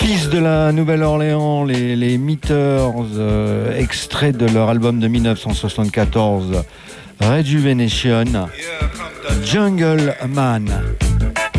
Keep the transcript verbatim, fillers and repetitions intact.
Hippies de la Nouvelle-Orléans, les, les Meters, euh, extrait de leur album de dix-neuf cent soixante-quatorze, Rejuvenation, Jungle Man.